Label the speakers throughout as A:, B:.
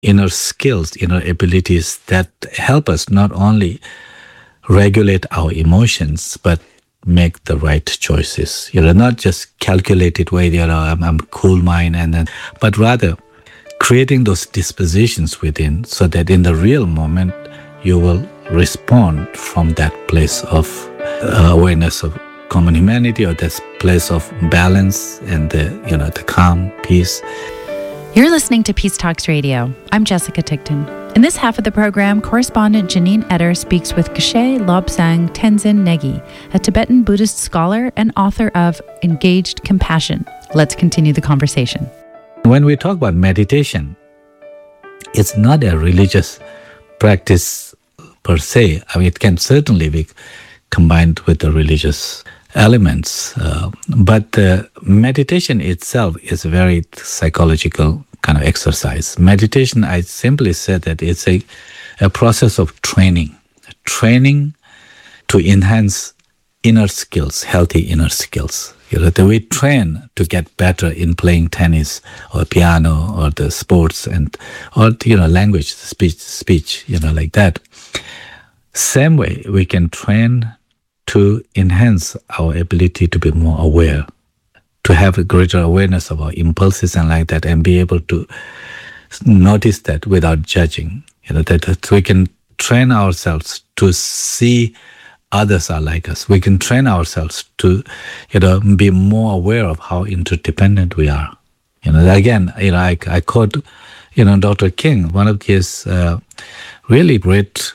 A: inner skills, inner abilities that help us not only regulate our emotions, but make the right choices. Not just calculated way, I'm cool mind, but rather creating those dispositions within so that in the real moment, you will respond from that place of awareness of common humanity, or this place of balance and the calm, peace.
B: You're listening to Peace Talks Radio. I'm Jessica Tickton. In this half of the program, correspondent Janine Eder speaks with Geshe Lobsang Tenzin Negi, a Tibetan Buddhist scholar and author of Engaged Compassion. Let's continue the conversation.
A: When we talk about meditation, it's not a religious practice per se. I mean, it can certainly be combined with the religious elements, but meditation itself is a very psychological kind of exercise. Meditation, I simply said that it's a process of training to enhance inner skills, healthy inner skills. That we train to get better in playing tennis or piano or the sports or language, speech, like that. Same way, we can train to enhance our ability to be more aware, to have a greater awareness of our impulses and like that, and be able to notice that without judging. That we can train ourselves to see others are like us. We can train ourselves to, be more aware of how interdependent we are. Again, I quote, Dr. King, one of his really great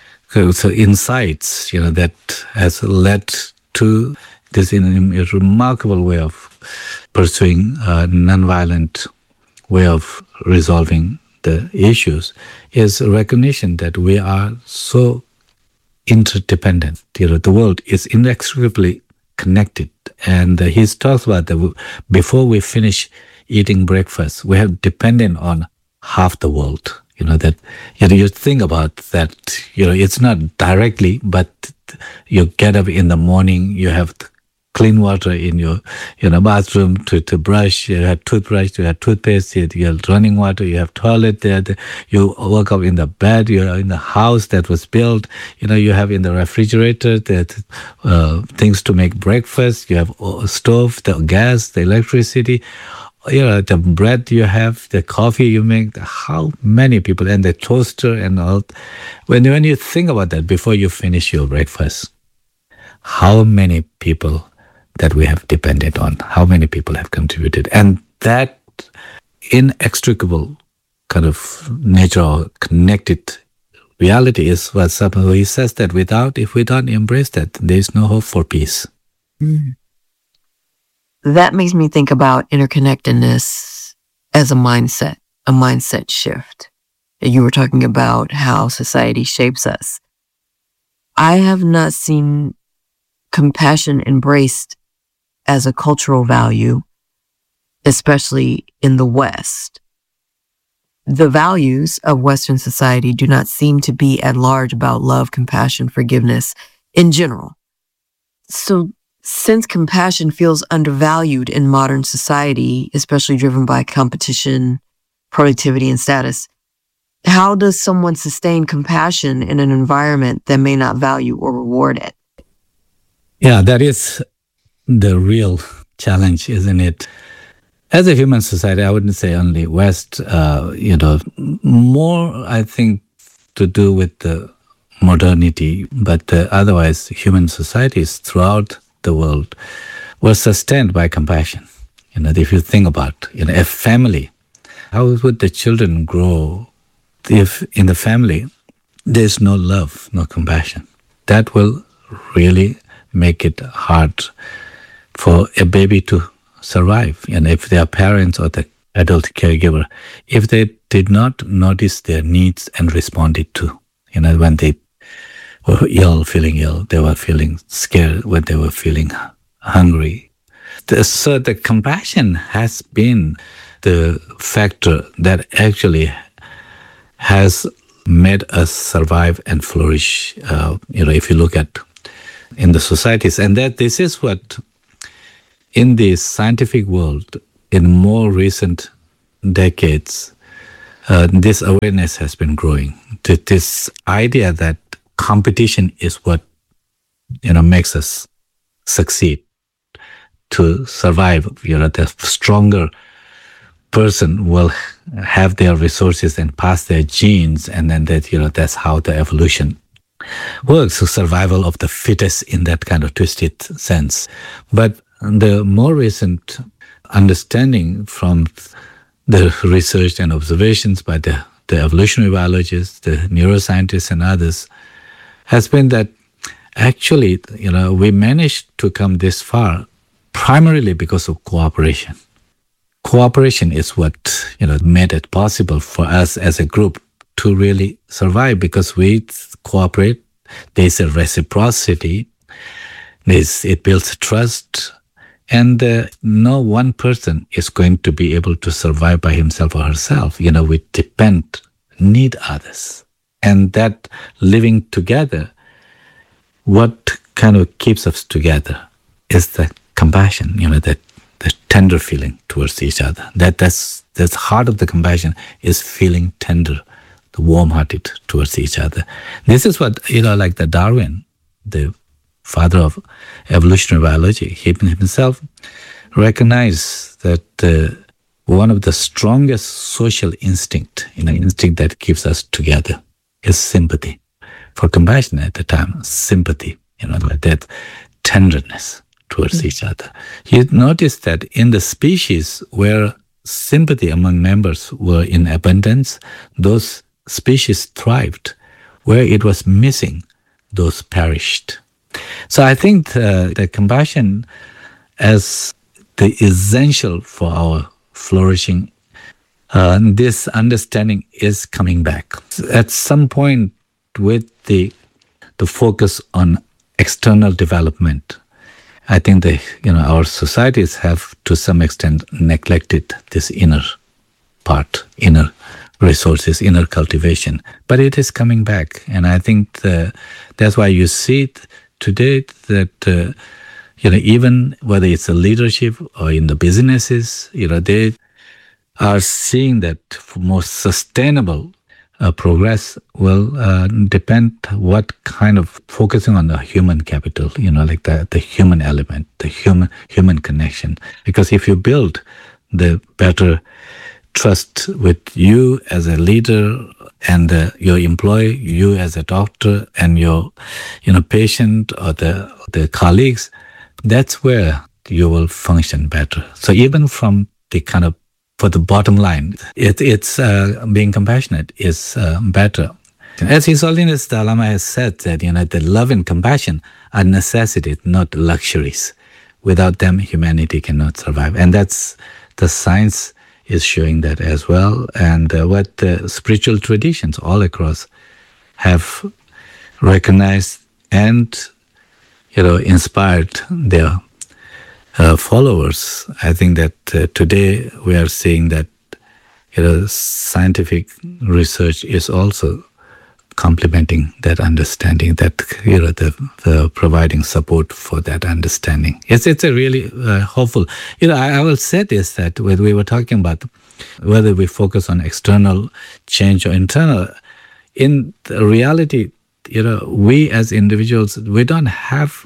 A: insights, that has led to this in a remarkable way of pursuing a nonviolent way of resolving the issues, is a recognition that we are so interdependent. The world is inextricably connected. And he talks about that before we finish eating breakfast, we have dependent on half the world. That you think about that, it's not directly, but you get up in the morning, you have clean water in your bathroom to brush, you have toothbrush, you have toothpaste, you have running water, you have toilet there, you woke up in the bed, you're in the house that was built, you have in the refrigerator that things to make breakfast, you have a stove, the gas, the electricity, the bread you have, the coffee you make, how many people, and the toaster and all. When you think about that before you finish your breakfast, how many people that we have depended on, how many people have contributed. And that inextricable kind of nature or connected reality is what he says that if we don't embrace that, there is no hope for peace.
C: Mm. That makes me think about interconnectedness as a mindset shift. You were talking about how society shapes us. I have not seen compassion embraced as a cultural value, especially in the West. The values of Western society do not seem to be at large about love, compassion, forgiveness in general. So, since compassion feels undervalued in modern society, especially driven by competition, productivity, and status, how does someone sustain compassion in an environment that may not value or reward it?
A: Yeah, that is the real challenge, isn't it? As a human society, I wouldn't say only West, more, I think, to do with the modernity, but otherwise, human societies throughout the world were sustained by compassion. If you think about, a family, how would the children grow if in the family there's no love, no compassion? That will really make it hard for a baby to survive. And if their parents or the adult caregiver, if they did not notice their needs and responded to, when they were feeling ill, they were feeling scared, when they were feeling hungry. So the compassion has been the factor that actually has made us survive and flourish, if you look at in the societies. And that this is what, in the scientific world, in more recent decades, this awareness has been growing. This idea that competition is what makes us succeed, to survive. The stronger person will have their resources and pass their genes, and then that's how the evolution works. So survival of the fittest in that kind of twisted sense. But the more recent understanding from the research and observations by the evolutionary biologists, the neuroscientists and others, has been that actually, we managed to come this far primarily because of cooperation. Cooperation is what, made it possible for us as a group to really survive, because we cooperate. There's a reciprocity. It builds trust. And no one person is going to be able to survive by himself or herself. We need others. And that living together, what kind of keeps us together is the compassion, the tender feeling towards each other. That's heart of the compassion is feeling tender, the warm-hearted towards each other. This is what, like the Darwin, the father of evolutionary biology, he himself recognized that one of the strongest social instinct that keeps us together is sympathy. For compassion at the time, sympathy, that tenderness towards each other. You notice that in the species where sympathy among members were in abundance, those species thrived. Where it was missing, those perished. So I think the compassion as the essential for our flourishing, this understanding is coming back. At some point, with the focus on external development, I think our societies have to some extent neglected this inner part, inner resources, inner cultivation. But it is coming back, and I think that's why you see it today that even whether it's a leadership or in the businesses, they are seeing that more sustainable progress will depend what kind of focusing on the human capital, like the human element, the human connection. Because if you build the better trust with you as a leader and your employee, you as a doctor and your patient or the colleagues, that's where you will function better. So even from the kind of, for the bottom line, it's being compassionate is better. As His Holiness the Dalai Lama has said that the love and compassion are necessities, not luxuries. Without them, humanity cannot survive, and that's the science is showing that as well. And what the spiritual traditions all across have recognized and inspired their followers. I think that today we are seeing that scientific research is also complementing that understanding, that the providing support for that understanding. It's a really hopeful. I will say this, that when we were talking about whether we focus on external change or internal, in the reality, we as individuals, we don't have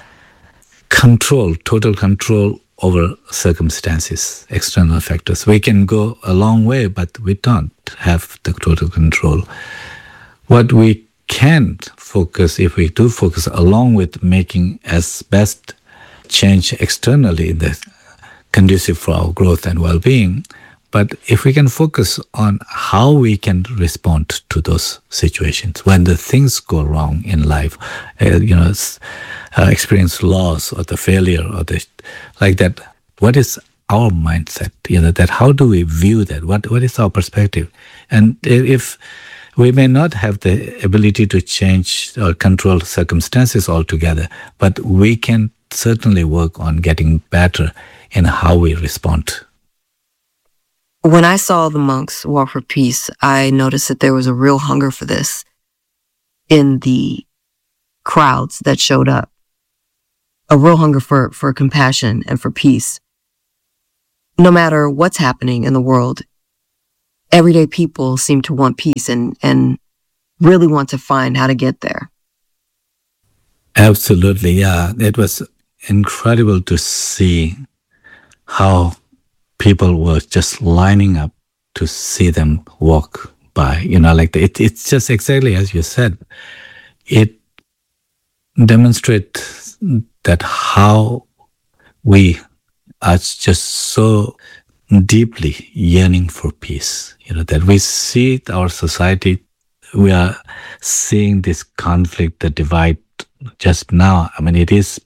A: total control over circumstances, external factors. We can go a long way, but we don't have the total control. What we can focus, if we do focus, along with making as best change externally that conducive for our growth and well-being, but if we can focus on how we can respond to those situations when the things go wrong in life, experience loss or the failure or like that, what is our mindset? That how do we view that? What is our perspective? And if we may not have the ability to change or control circumstances altogether, but we can certainly work on getting better in how we respond.
C: When I saw the monks walk for peace, I noticed that there was a real hunger for this in the crowds that showed up. A real hunger for compassion and for peace. No matter what's happening in the world, everyday people seem to want peace and really want to find how to get there.
A: Absolutely, yeah. It was incredible to see how people were just lining up to see them walk by. Like it's just exactly as you said. It demonstrates that how we are just so deeply yearning for peace. That we see our society, we are seeing this conflict, the divide just now. I mean, it is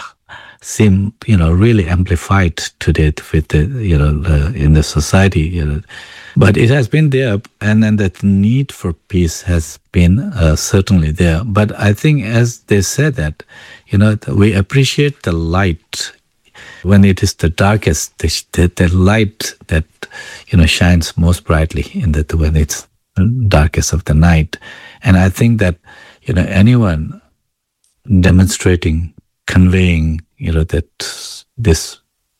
A: really amplified today with the, in the society, but it has been there, and then that need for peace has been certainly there. But I think, as they said that, we appreciate the light when it is the darkest, the light that, shines most brightly when it's darkest of the night. And I think that, anyone demonstrating, conveying, that this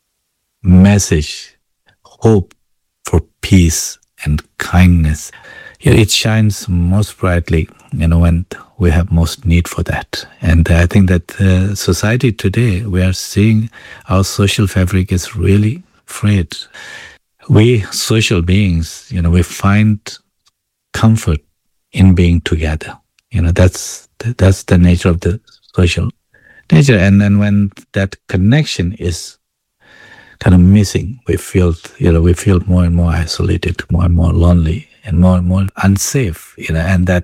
A: message, hope for peace and kindness, it shines most brightly, when we have most need for that. And I think that society today, we are seeing our social fabric is really frayed. We social beings, we find comfort in being together. That's the nature of the social nature. And then when that connection is kind of missing, we feel more and more isolated, more and more lonely, and more unsafe, and that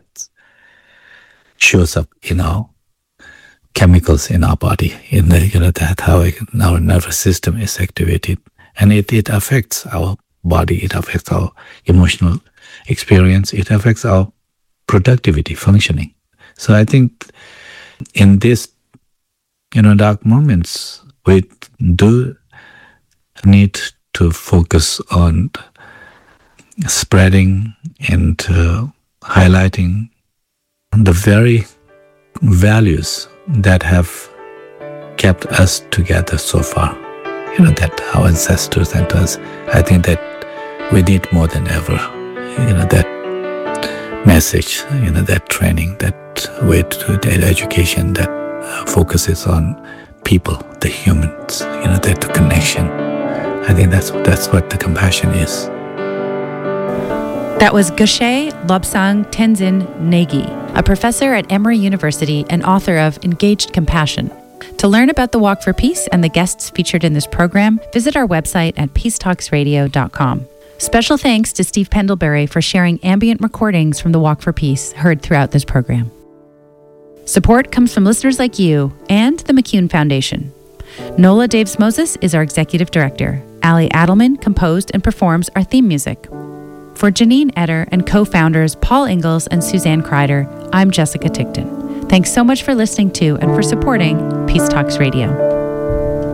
A: shows up in our chemicals in our body, in the, that how our nervous system is activated, and it affects our body, it affects our emotional experience, it affects our productivity, functioning. So I think in this, dark moments, we do need to focus on spreading and highlighting the very values that have kept us together so far. That our ancestors and us, I think that we need more than ever, that message, that training, that way to that education that focuses on people, the humans, that connection. I think that's what the compassion is.
B: That was Geshe Lobsang Tenzin Negi, a professor at Emory University and author of Engaged Compassion. To learn about the Walk for Peace and the guests featured in this program, visit our website at peacetalksradio.com. Special thanks to Steve Pendlebury for sharing ambient recordings from the Walk for Peace heard throughout this program. Support comes from listeners like you and the McCune Foundation. Nola Daves-Moses is our executive director. Ali Adelman composed and performs our theme music. For Janine Eder and co-founders Paul Ingalls and Suzanne Kreider, I'm Jessica Tickton. Thanks so much for listening to and for supporting Peace Talks Radio.